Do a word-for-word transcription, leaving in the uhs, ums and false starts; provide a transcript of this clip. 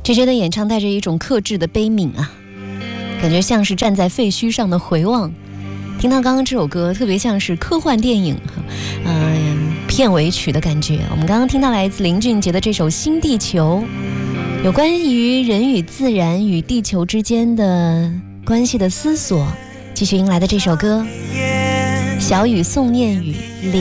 J J 的演唱带着一种克制的悲悯啊，感觉像是站在废墟上的回望。听到刚刚这首歌，特别像是科幻电影嗯、呃、片尾曲的感觉。我们刚刚听到来自林俊杰的这首《新地球》，有关于人与自然与地球之间的关系的思索。继续迎来的这首歌，小雨送念语。